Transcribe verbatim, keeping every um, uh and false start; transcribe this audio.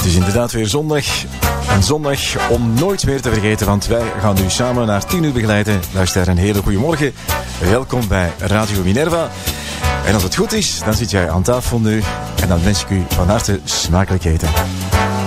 is inderdaad weer zondag. Een zondag om nooit meer te vergeten, want wij gaan u samen naar tien uur begeleiden. Luister, een hele goede morgen. Welkom bij Radio Minerva. En als het goed is, dan zit jij aan tafel nu. En dan wens ik u van harte smakelijk eten.